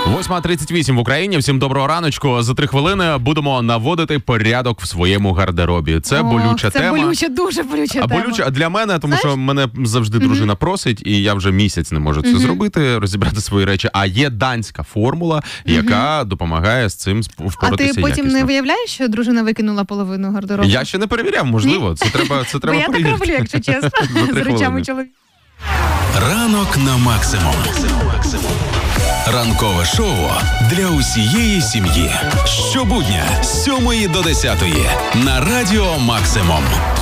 8:38 в Україні. Всім доброго раночку. За 3 хвилини будемо наводити порядок в своєму гардеробі. Це болюча тема. Це болюча, дуже болюча тема. Болюча для мене, тому що мене завжди дружина просить, і я вже місяць не можу це зробити, розібрати свої речі. А є данська формула, яка допомагає з цим впоратися якісно. А ти потім не виявляєш, що дружина викинула половину гардеробу? Я ще не перевіряв, можливо. Це треба Бо я перевірити. так роблю, якщо чесно, з речами чоловіка. Ранок на максимум. Ранкове шоу для усієї сім'ї. Щобудня з 7 до 10 на Радіо Максимум.